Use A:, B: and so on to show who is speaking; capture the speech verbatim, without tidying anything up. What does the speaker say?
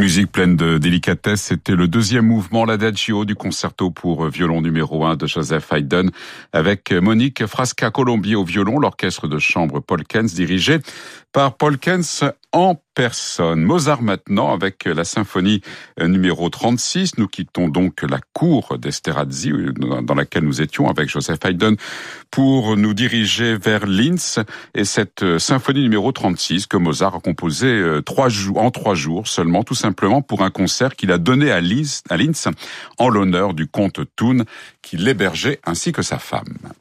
A: musique pleine de délicatesse, c'était le deuxième mouvement, l'Adagio du concerto pour violon numéro un de Joseph Haydn, avec Monique Frasca-Colombier au violon, l'orchestre de chambre Paul Kens, dirigé par Paul Kens en personne. Mozart maintenant, avec la symphonie numéro trente-six. Nous quittons donc la cour d'Esterházy, dans laquelle nous étions avec Joseph Haydn, pour nous diriger vers Linz, et cette symphonie numéro trente-six que Mozart a composée trois jours, en trois jours seulement, tout simplement pour un concert qu'il a donné à Linz, à Linz en l'honneur du comte Thun, qui l'hébergeait ainsi que sa femme.